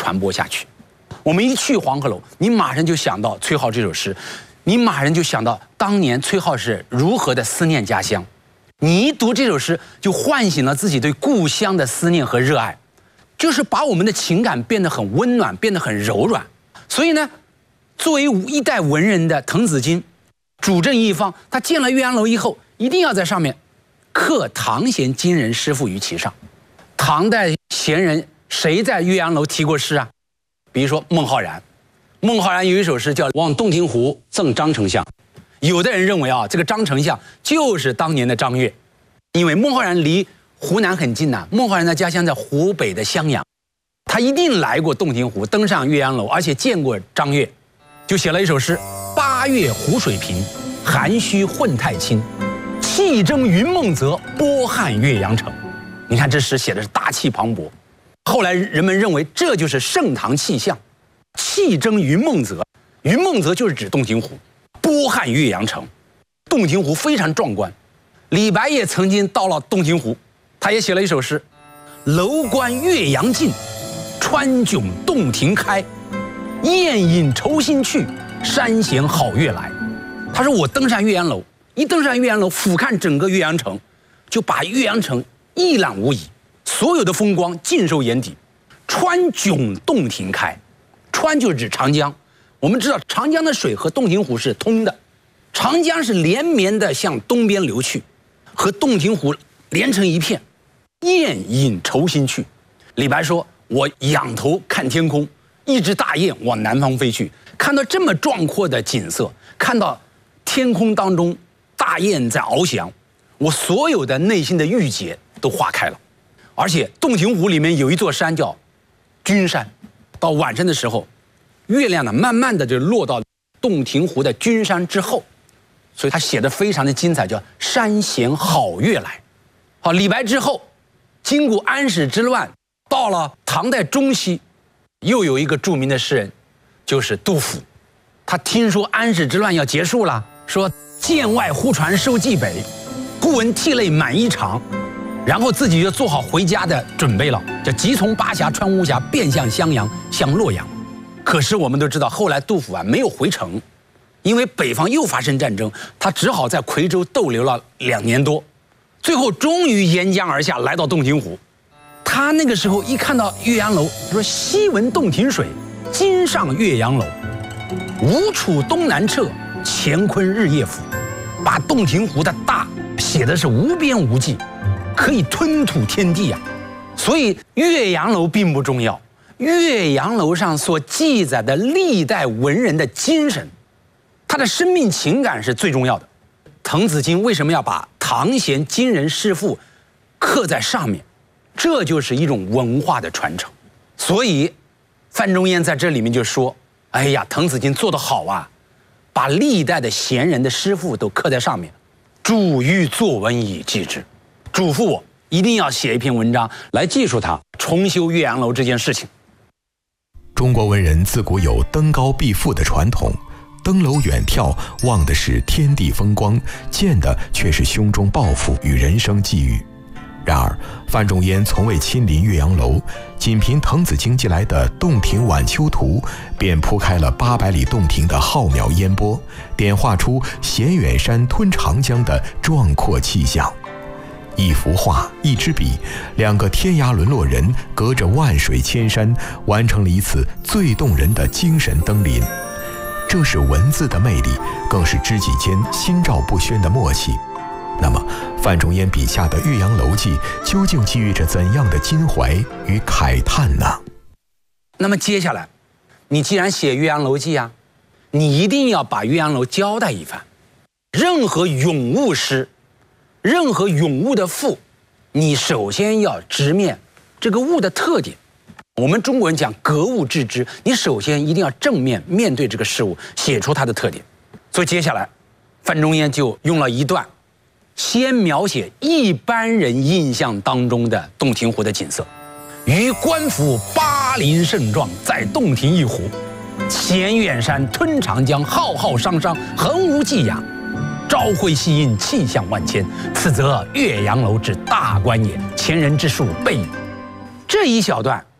传播下去。我们一去黄鹤楼，你马上就想到崔颢这首诗，你马上就想到当年崔颢是如何的思念家乡。你一读这首诗，就唤醒了自己对故乡的思念和热爱，就是把我们的情感变得很温暖，变得很柔软。所以呢，作为一代文人的滕子京，主政一方，他建了岳阳楼以后，一定要在上面刻唐贤今人诗赋于其上。唐代贤人谁在岳阳楼题过诗啊？比如说孟浩然，孟浩然有一首诗叫《望洞庭湖赠张丞相》。有的人认为啊，这个张丞相就是当年的张悦，因为孟浩然离湖南很近呐，孟浩然的家乡在湖北的襄阳，他一定来过洞庭湖，登上岳阳楼，而且见过张悦，就写了一首诗：八月湖水平，涵虚混太清，气蒸云梦泽，波撼岳阳城。你看这诗写的是大气磅礴。后来人们认为这就是盛唐气象，气蒸云梦泽，云梦泽就是指洞庭湖，波撼岳阳城，洞庭湖非常壮观。李白也曾经到了洞庭湖，他也写了一首诗：楼观岳阳尽，川迥洞庭开，雁引愁心去，山衔好月来。他说我登上岳阳楼，一登上岳阳楼，俯瞰整个岳阳城，就把岳阳城一览无遗，所有的风光尽收眼底。川迥洞庭开，川就是指长江。我们知道长江的水和洞庭湖是通的，长江是连绵的向东边流去，和洞庭湖连成一片。雁引愁心去，李白说我仰头看天空，一只大雁往南方飞去，看到这么壮阔的景色，看到天空当中大雁在翱翔，我所有的内心的郁结都化开了。而且洞庭湖里面有一座山叫君山，到晚上的时候，月亮呢慢慢的就落到洞庭湖的君山之后，所以他写的非常的精彩，叫山衔好月来。好，李白之后，经过安史之乱，到了唐代中期，又有一个著名的诗人，就是杜甫。他听说安史之乱要结束了，说剑外忽传收蓟北，忽闻涕泪满衣裳。然后自己就做好回家的准备了，就急从巴峡穿巫峡，便向襄阳，向洛阳。可是我们都知道，后来杜甫啊没有回城，因为北方又发生战争，他只好在夔州逗留了2年多，最后终于沿江而下，来到洞庭湖。他那个时候一看到岳阳楼，说昔闻洞庭水，今上岳阳楼。吴楚东南坼，乾坤日夜浮。把洞庭湖的大写的是无边无际，可以吞吐天地啊。所以岳阳楼并不重要，岳阳楼上所记载的历代文人的精神，他的生命情感是最重要的。滕子京为什么要把唐贤今人诗赋刻在上面？这就是一种文化的传承。所以范仲淹在这里面就说，哎呀，滕子京做得好啊，把历代的贤人的诗赋都刻在上面，著于作文以记之。嘱咐我一定要写一篇文章来记述他重修岳阳楼这件事情。 中国文人自古有登高避富的传统，登楼远眺，望的是天地风光，见的却是胸中抱负与人生际遇。然而范仲淹从未亲临岳阳楼，仅凭滕子京寄来的《洞庭晚秋图》，便铺开了800里洞庭的浩渺烟波，点画出衔远山吞长江的壮阔气象。一幅画，一支笔，2个天涯沦落人隔着万水千山，完成了一次最动人的精神登临。这是文字的魅力，更是知己间心照不宣的默契。那么范仲淹笔下的《岳阳楼记》究竟寄予着怎样的襟怀与慨叹呢？ 那么接下来，你既然写《岳阳楼记》啊，你一定要把岳阳楼交代一番。任何咏物诗，任何咏物的赋，你首先要直面这个物的特点。我们中国人讲格物致知，你首先一定要正面面对这个事物，写出它的特点。所以接下来，范仲淹就用了一段，先描写一般人印象当中的洞庭湖的景色。于官府巴陵盛壮，在洞庭一湖，衔远山吞长江，浩浩汤汤，横无际涯。朝晖夕映，气象万千，此则岳阳楼之大观也。前人之述备矣。这一小段，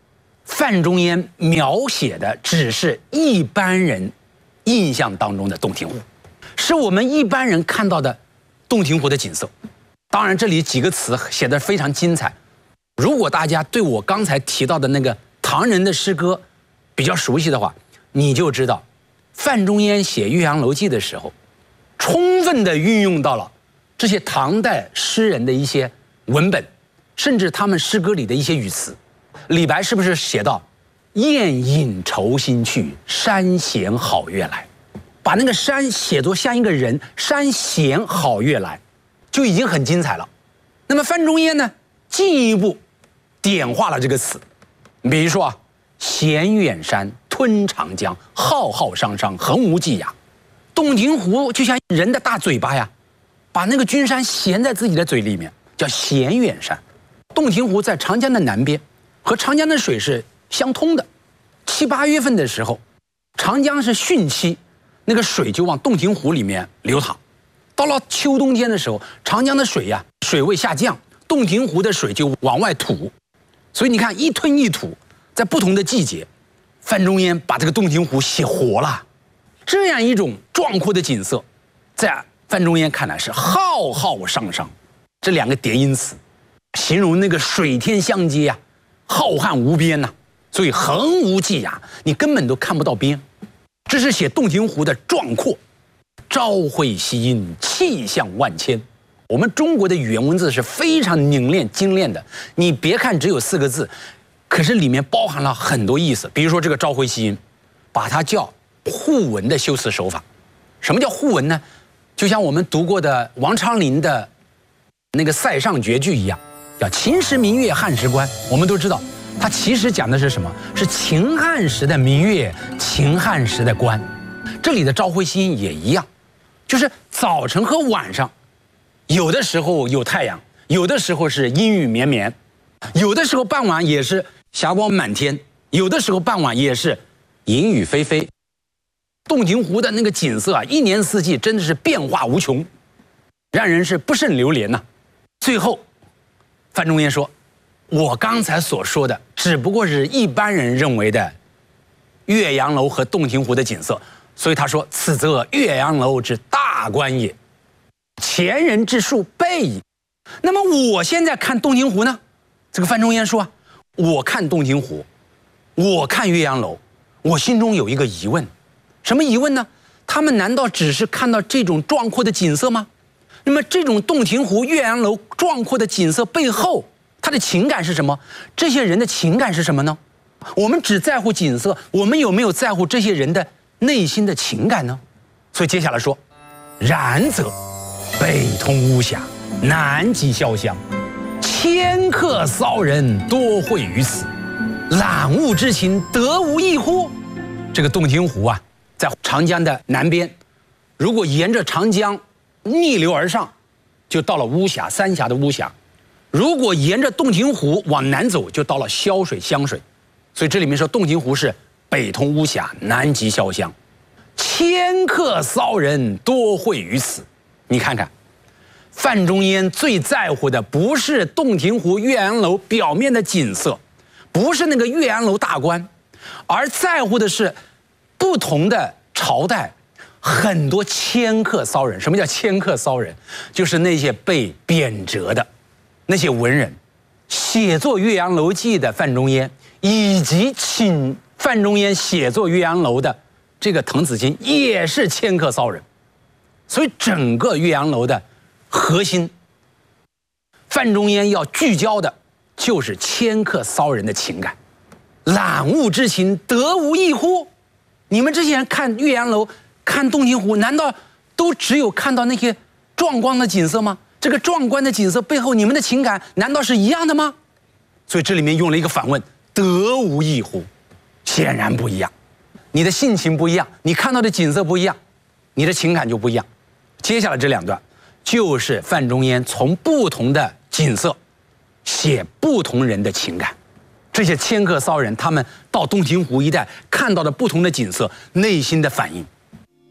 范仲淹描写的只是一般人印象当中的洞庭湖，是我们一般人看到的洞庭湖的景色。当然，这里几个词写得非常精彩。如果大家对我刚才提到的那个唐人的诗歌比较熟悉的话，你就知道，范仲淹写《岳阳楼记》的时候，充分地运用到了这些唐代诗人的一些文本，甚至他们诗歌里的一些语词。李白是不是写到“雁引愁心去，山衔好月来”，把那个山写作像一个人，山衔好月来，就已经很精彩了。那么范仲淹呢，进一步点化了这个词，比如说啊，衔远山，吞长江，浩浩汤汤，横无际涯。洞庭湖就像人的大嘴巴呀，把那个君山衔在自己的嘴里面，叫衔远山。洞庭湖在长江的南边，和长江的水是相通的。7、8月份的时候，长江是汛期，那个水就往洞庭湖里面流淌。到了秋冬天的时候，长江的水呀，水位下降，洞庭湖的水就往外吐。所以你看，一吞一吐，在不同的季节，范仲淹把这个洞庭湖写活了。这样一种壮阔的景色，在范仲淹看来是浩浩汤汤，这两个叠音词，形容那个水天相接啊，浩瀚无边呐，所以横无际涯，你根本都看不到边。这是写洞庭湖的壮阔。朝会夕阴，气象万千。我们中国的语言文字是非常凝练精炼的，你别看只有4个字，可是里面包含了很多意思。比如说这个朝会夕阴，把它叫互文的修辞手法。什么叫互文呢？就像我们读过的王昌龄的那个塞上绝句一样，叫秦时明月汉时关。我们都知道，它其实讲的是什么？是秦汉时的明月，秦汉时的关。这里的朝会夕阴也一样，就是早晨和晚上，有的时候有太阳，有的时候是阴雨绵绵，有的时候傍晚也是霞光满天，有的时候傍晚也是阴雨霏霏。洞庭湖的那个景色啊，一年四季真的是变化无穷，让人是不胜流连呐。最后，范仲淹说：“我刚才所说的只不过是一般人认为的岳阳楼和洞庭湖的景色。”所以他说：“此则岳阳楼之大观也，前人之述备矣。”那么我现在看洞庭湖呢？这个范仲淹说啊，我看洞庭湖，我看岳阳楼，我心中有一个疑问，什么疑问呢？他们难道只是看到这种壮阔的景色吗？那么这种洞庭湖、岳阳楼壮阔的景色背后，他的情感是什么？这些人的情感是什么呢？我们只在乎景色，我们有没有在乎这些人的内心的情感呢？所以接下来说，然则北通巫峡，南极潇湘，迁客骚人多会于此，览物之情得无异乎？这个洞庭湖啊，在长江的南边，如果沿着长江逆流而上，就到了巫峡，三峡的巫峡；如果沿着洞庭湖往南走，就到了潇水、湘水。所以这里面说，洞庭湖是北通巫峡，南极潇湘，迁客骚人多会于此。你看看，范仲淹最在乎的不是洞庭湖、岳阳楼表面的景色，不是那个岳阳楼大观，而在乎的是不同的朝代很多迁客骚人。什么叫迁客骚人？就是那些被贬谪的那些文人。写作《岳阳楼记》的范仲淹，以及请范仲淹写作《岳阳楼》的这个滕子京，也是迁客骚人。所以整个岳阳楼的核心，范仲淹要聚焦的就是迁客骚人的情感。览物之情得无异乎？你们这些人看岳阳楼、看洞庭湖，难道都只有看到那些壮观的景色吗？这个壮观的景色背后，你们的情感难道是一样的吗？所以这里面用了一个反问：得无异乎？显然不一样。你的性情不一样，你看到的景色不一样，你的情感就不一样。接下来这2段就是范仲淹从不同的景色写不同人的情感。这些迁客骚人，他们到洞庭湖一带看到的不同的景色，内心的反应。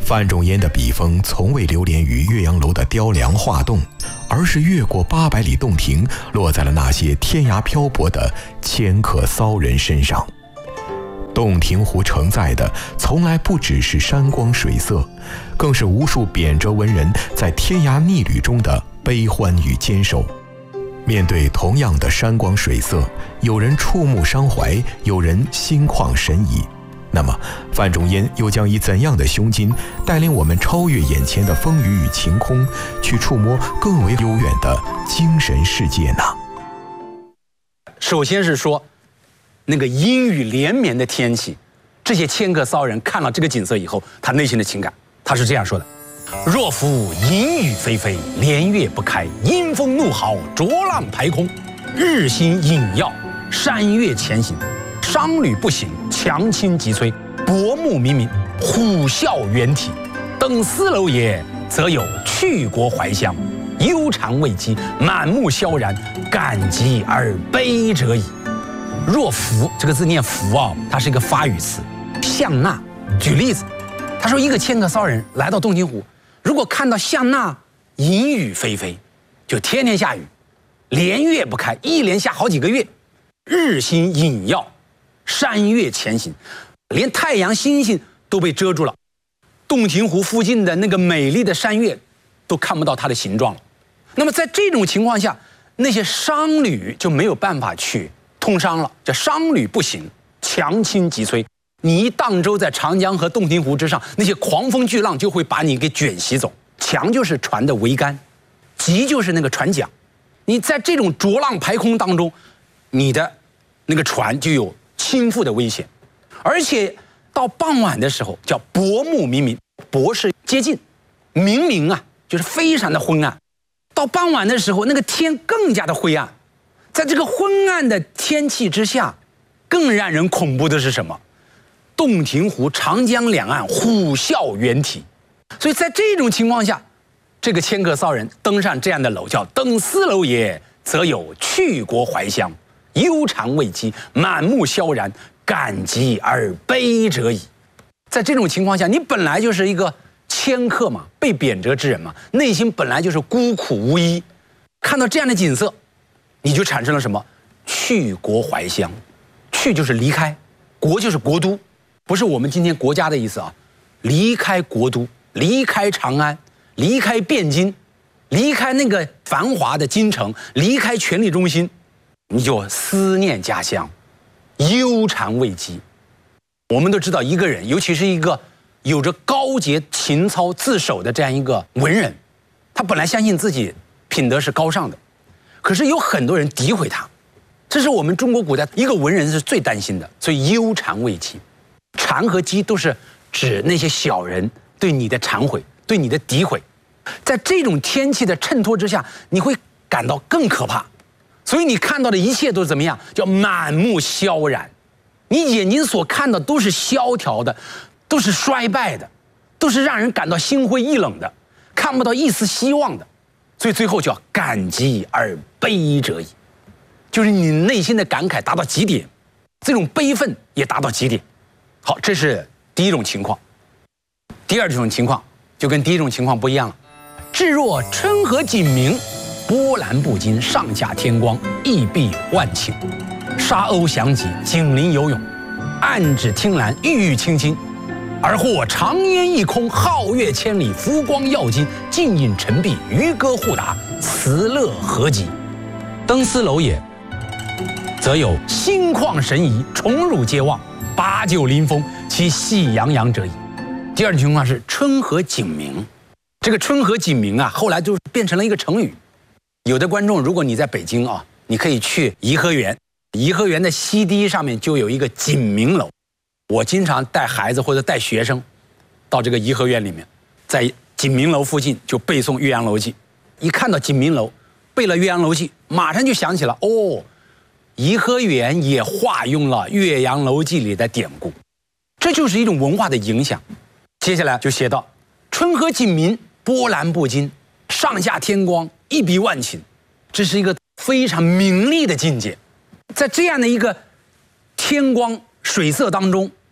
范仲淹的笔锋从未流连于岳阳楼的雕梁画栋，而是越过800里洞庭，落在了那些天涯漂泊的迁客骚人身上。洞庭湖承载的从来不只是山光水色，更是无数贬谪文人在天涯逆旅中的悲欢与坚守。面对同样的山光水色，有人触目伤怀，有人心旷神怡。那么，范仲淹又将以怎样的胸襟，带领我们超越眼前的风雨与晴空，去触摸更为悠远的精神世界呢？ 首先是说，那个阴雨连绵的天气，这些迁客骚人看到这个景色以后，他内心的情感，他是这样说的：若夫阴雨霏霏，连月不开，阴风怒号，浊浪排空，日星隐曜，山岳前行，商旅不行，强倾急摧，薄暮冥冥，虎啸猿啼。登斯楼也，则有去国怀乡，忧谗畏讥，满目萧然，感极而悲者矣。若夫这个字念夫啊，它是一个发语词。向纳举例子，他说一个迁客骚人来到洞庭湖，如果看到向纳阴雨霏霏，就天天下雨，连月不开，一连下好几个月，日星隐曜，山岳前行，连太阳星星都被遮住了，洞庭湖附近的那个美丽的山岳都看不到它的形状了。那么在这种情况下，那些商旅就没有办法去通商了，叫商旅不行，强倾急摧。你一荡舟在长江和洞庭湖之上，那些狂风巨浪就会把你给卷袭走。强就是船的桅杆，急就是那个船桨。你在这种浊浪排空当中，你的那个船就有倾覆的危险。而且到傍晚的时候，叫薄暮冥冥，薄是接近，冥冥啊就是非常的昏暗。到傍晚的时候，那个天更加的灰暗。在这个昏暗的天气之下，更让人恐怖的是什么？洞庭湖、长江两岸虎啸猿啼。所以在这种情况下，这个迁客骚人登上这样的楼，叫登斯楼也，则有去国怀乡，忧谗畏讥，满目萧然，感极而悲者矣。在这种情况下，你本来就是一个迁客嘛，被贬谪之人嘛，内心本来就是孤苦无依，看到这样的景色，你就产生了什么？去国怀乡。去就是离开，国就是国都，不是我们今天国家的意思啊。离开国都，离开长安，离开汴京，离开那个繁华的京城，离开权力中心，你就思念家乡，忧谗畏讥。我们都知道，一个人，尤其是一个有着高洁情操自守的这样一个文人，他本来相信自己品德是高尚的，可是有很多人诋毁他，这是我们中国古代一个文人是最担心的。所以忧谗畏讥，谗和讥都是指那些小人对你的忏悔，对你的诋毁。在这种天气的衬托之下，你会感到更可怕。所以你看到的一切都是怎么样？叫满目萧然。你眼睛所看到都是萧条的，都是衰败的，都是让人感到心灰意冷的，看不到一丝希望的。所以最后叫感极而悲者矣，就是你内心的感慨达到极点，这种悲愤也达到极点。好，这是第一种情况。第二种情况就跟第一种情况不一样了。至若春和景明，波澜不惊，上下天光，熠碧万顷。沙鸥翔集，锦鳞游泳，岸芷汀兰，郁郁青青。而或长烟一空，皓月千里，浮光耀金，静影沉璧，渔歌互答，辞乐何极。登斯楼也，则有心旷神怡，宠辱皆忘，把酒临风，其喜洋洋者矣。第二种情况是春和景明。这个春和景明啊，后来就变成了一个成语。有的观众，如果你在北京啊，你可以去颐和园，颐和园的西堤上面就有一个景明楼。我经常带孩子或者带学生到这个颐和园里面，在景明楼附近就背诵《岳阳楼记》。一看到景明楼，背了《岳阳楼记》，马上就想起了哦，颐和园也化用了《岳阳楼记》里的典故，这就是一种文化的影响。接下来就写到春和景明，波澜不惊，上下天光，熠碧万顷。这是一个非常明丽的境界。在这样的一个天光水色当中，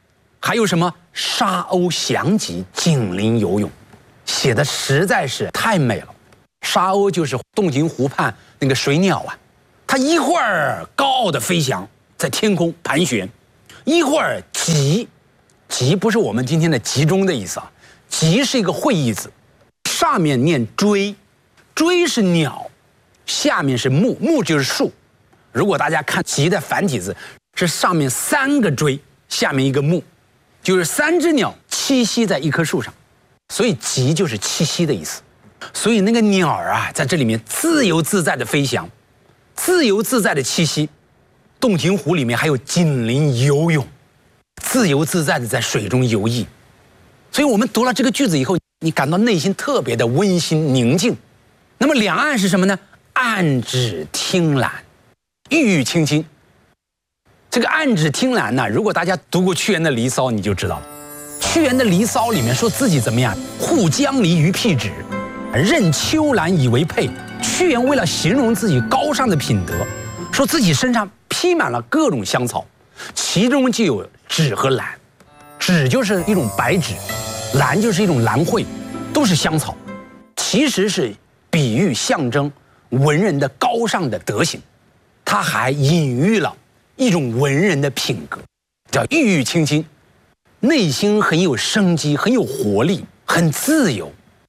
还有什么沙鸥翔集，紧邻游泳，写的实在是太美了。沙鸥就是洞庭湖畔那个水鸟啊，它一会儿高傲的飞翔在天空盘旋，一会儿集不是我们今天的集中的意思啊，集是一个会意字，上面念追，追是鸟，下面是木，木就是树。如果大家看集的繁体字，是上面3个追，下面一个木，就是3只鸟栖息在一棵树上，所以集就是栖息的意思。所以那个鸟啊，在这里面自由自在的飞翔，自由自在的栖息。洞庭湖里面还有紧邻游泳，自由自在的在水中游弋。所以我们读了这个句子以后，你感到内心特别的温馨宁静。那么两岸是什么呢？岸芷汀兰，郁郁青青。这个岸芷汀兰呢，如果大家读过屈原的《离骚》，你就知道了。屈原的《离骚》里面说自己怎么样？护江离于辟芷，任秋兰以为佩。屈原为了形容自己高尚的品德，说自己身上披满了各种香草，其中就有芷和兰。芷就是一种白芷，兰就是一种兰蕙，都是香草，其实是比喻象征文人的高尚的德行。它还隐喻了一种文人的品格，叫郁郁青青，内心很有生机，很有活力，很自由。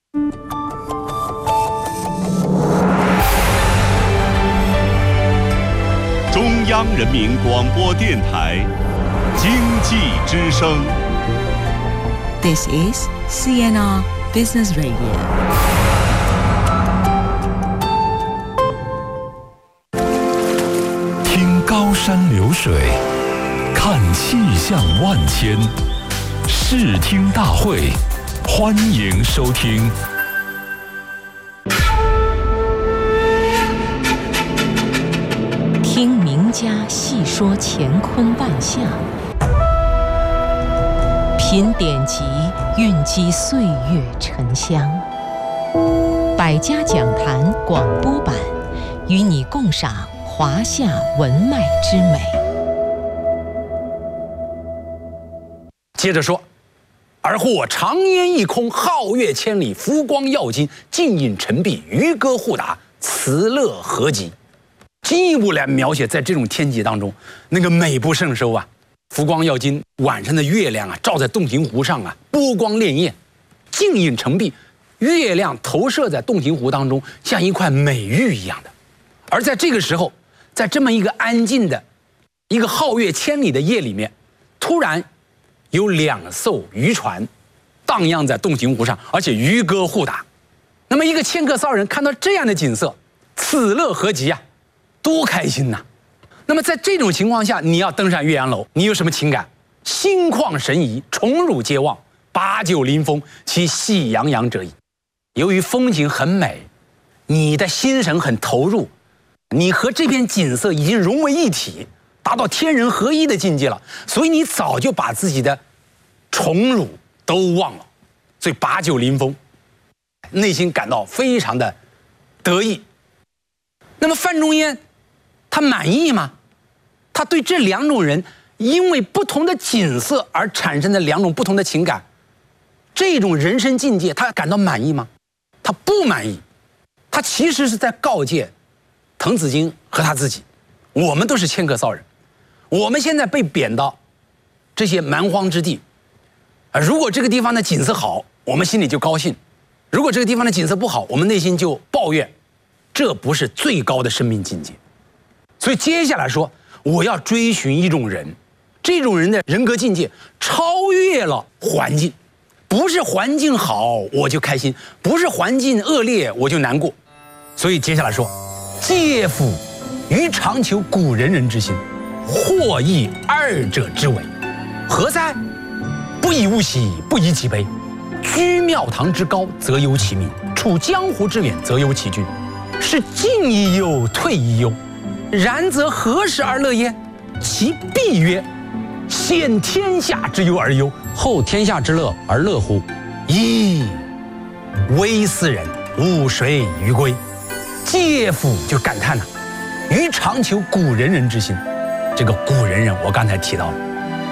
中央人民广播电台经济之声。 This is CNR Business Radio. 听高山流水，看气象万千，视听大会，欢迎收听。 听名家细说乾坤万象，品典籍，蕴积岁月沉香。百家讲坛广播版，与你共赏华夏文脉之美。 接着说，而或长烟一空，皓月千里，浮光耀金，尽映晨碧，渔歌互答，辞乐合集。进一步来描写在这种天气当中那个美不胜收啊，浮光耀金，晚上的月亮啊照在洞庭湖上啊，波光潋滟，尽映晨碧，月亮投射在洞庭湖当中，像一块美玉一样的。而在这个时候，在这么一个安静的一个皓月千里的夜里面，突然有2艘渔船荡漾在洞庭湖上，而且渔歌互答。那么一个迁客骚人看到这样的景色，此乐何极啊，多开心呐！那么在这种情况下，你要登上岳阳楼，你有什么情感？心旷神怡，宠辱皆忘，把酒临风，其喜洋洋者矣。由于风景很美，你的心神很投入，你和这片景色已经融为一体，达到天人合一的境界了，所以你早就把自己的宠辱都忘了，所以把酒临风，内心感到非常的得意。那么范仲淹他满意吗？他对这2种人因为不同的景色而产生的2种不同的情感，这种人生境界他感到满意吗？他不满意。他其实是在告诫滕子京和他自己，我们都是迁客骚人，我们现在被贬到这些蛮荒之地，如果这个地方的景色好，我们心里就高兴；如果这个地方的景色不好，我们内心就抱怨。这不是最高的生命境界。所以接下来说，我要追寻一种人，这种人的人格境界超越了环境，不是环境好我就开心，不是环境恶劣我就难过。所以接下来说，介夫于常求古仁人之心，或异2者之为，何哉？不以物喜，不以己悲。居庙堂之高，则忧其民；处江湖之远，则忧其君。是进亦忧，退亦忧。然则何时而乐焉？其必曰：先天下之忧而忧，后天下之乐而乐乎？噫！微斯人，吾谁与归？介夫就感叹了，于常求古仁人之心。这个古仁人，我刚才提到了，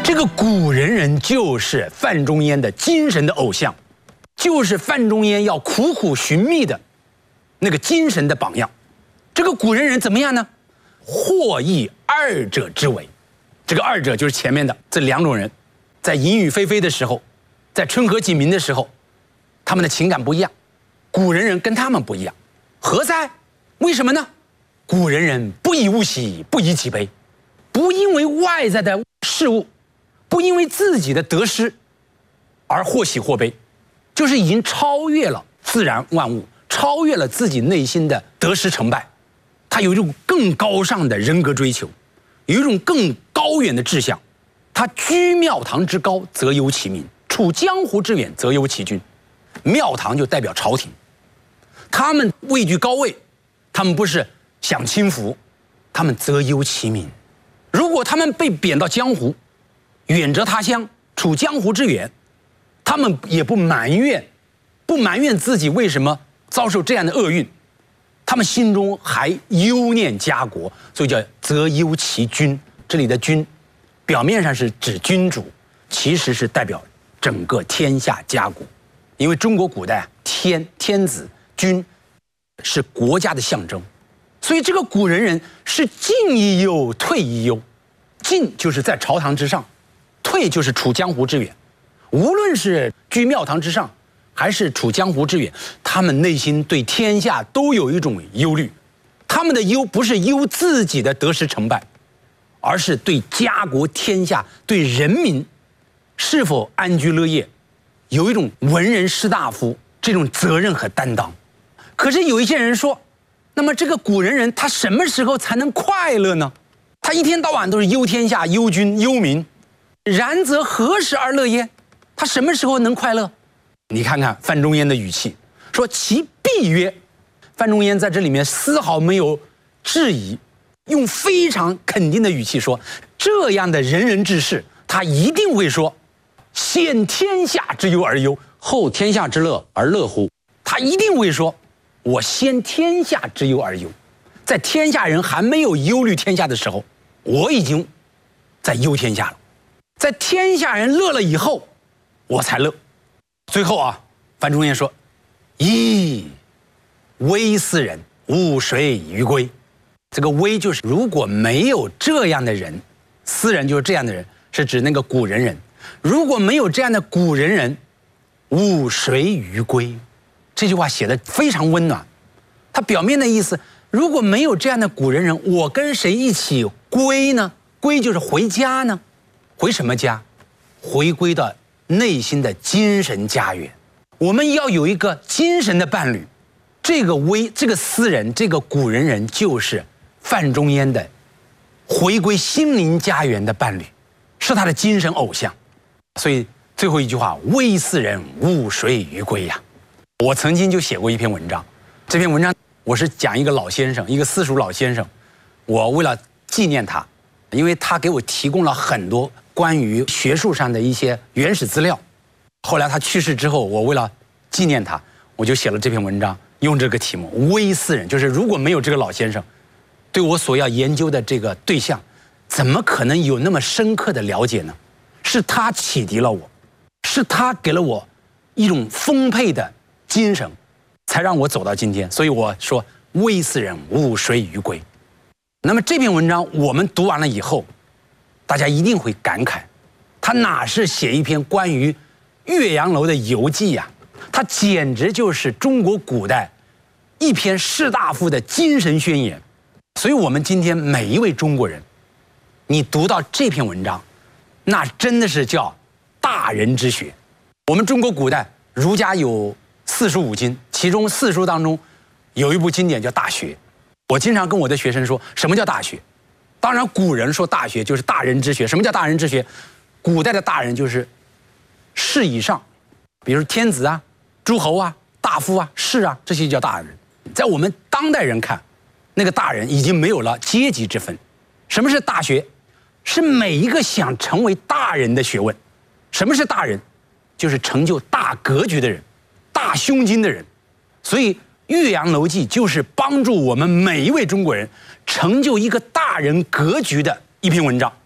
这个古人人就是范仲淹的精神的偶像，就是范仲淹要苦苦寻觅的那个精神的榜样。这个古人人怎么样呢？或异二者之为。这个二者就是前面的这两种人，在淫雨霏霏的时候，在春和景明的时候，他们的情感不一样。古人人跟他们不一样，何在？为什么呢？古人人不以物喜，不以己悲，不因为外在的事物，不因为自己的得失而或喜或悲，就是已经超越了自然万物，超越了自己内心的得失成败。他有一种更高尚的人格追求，有一种更高远的志向。他居庙堂之高，则忧其民；处江湖之远，则忧其君。庙堂就代表朝廷，他们位居高位，他们不是享清福，他们则忧其民。如果他们被贬到江湖，远谪他乡，处江湖之远，他们也不埋怨自己为什么遭受这样的厄运，他们心中还忧念家国，所以叫则忧其君。这里的君，表面上是指君主，其实是代表整个天下家国。因为中国古代天子君是国家的象征，所以这个古人人是进亦忧，退亦忧。进就是在朝堂之上，退就是处江湖之远。无论是居庙堂之上，还是处江湖之远，他们内心对天下都有一种忧虑。他们的忧不是忧自己的得失成败，而是对家国天下、对人民是否安居乐业，有一种文人士大夫这种责任和担当。可是有一些人说，那么这个古人人他什么时候才能快乐呢？他一天到晚都是忧天下、忧君、忧民，然则何时而乐耶？他什么时候能快乐？你看看范仲淹的语气，说其必曰。范仲淹在这里面丝毫没有质疑，用非常肯定的语气说，这样的仁人志士，他一定会说，先天下之忧而忧，后天下之乐而乐乎。他一定会说，我先天下之忧而忧，在天下人还没有忧虑天下的时候，我已经在忧天下了。在天下人乐了以后，我才乐。最后啊，范仲淹说，噫！危斯人，吾谁与归？这个危就是如果没有这样的人，斯人就是这样的人，是指那个古人人。如果没有这样的古人人，吾谁与归？这句话写得非常温暖。它表面的意思，如果没有这样的古人人，我跟谁一起归呢？归就是回家呢？回什么家？回归到内心的精神家园。我们要有一个精神的伴侣。这个斯人，这个古人人，就是范仲淹的回归心灵家园的伴侣，是他的精神偶像。所以最后一句话，危斯人，吾谁与归呀？我曾经就写过一篇文章，这篇文章我是讲一个老先生，一个私塾老先生。我为了纪念他，因为他给我提供了很多关于学术上的一些原始资料。后来他去世之后，我为了纪念他，我就写了这篇文章，用这个题目“危斯人”，就是如果没有这个老先生，对我所要研究的这个对象，怎么可能有那么深刻的了解呢？是他启迪了我，是他给了我一种丰沛的精神，才让我走到今天。所以我说“危斯人，吾谁与归”。那么这篇文章我们读完了以后，大家一定会感慨，他哪是写一篇关于岳阳楼的游记呀？它简直就是中国古代一篇士大夫的精神宣言。所以我们今天每一位中国人，你读到这篇文章，那真的是叫大人之学。我们中国古代儒家有45经，其中四书当中有一部经典叫《大学》。我经常跟我的学生说，什么叫大学？当然古人说大学就是大人之学。什么叫大人之学？古代的大人就是士以上，比如天子啊、诸侯啊、大夫啊、士啊，这些叫大人。在我们当代人看，那个大人已经没有了阶级之分。什么是大学？是每一个想成为大人的学问。什么是大人？就是成就大格局的人，大胸襟的人。所以《岳阳楼记》就是帮助我们每一位中国人成就一个大人格局的一篇文章。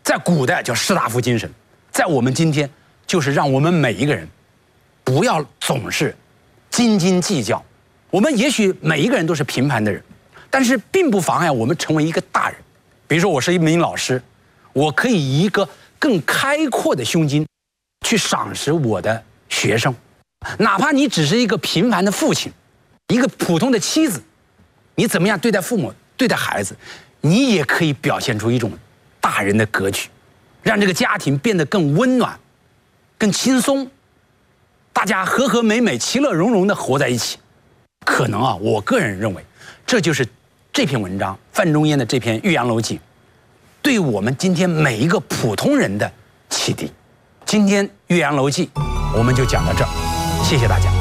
在古代叫士大夫精神，在我们今天就是让我们每一个人不要总是斤斤计较。我们也许每一个人都是平凡的人，但是并不妨碍我们成为一个大人。比如说，我是一名老师，我可以以一个更开阔的胸襟去赏识我的学生。哪怕你只是一个平凡的父亲，一个普通的妻子，你怎么样对待父母、对待孩子，你也可以表现出一种大人的格局，让这个家庭变得更温暖、更轻松，大家和和美美、其乐融融地活在一起。可能我个人认为，这就是这篇文章范仲淹的这篇《岳阳楼记》对我们今天每一个普通人的启迪。今天《岳阳楼记》我们就讲到这儿，谢谢大家。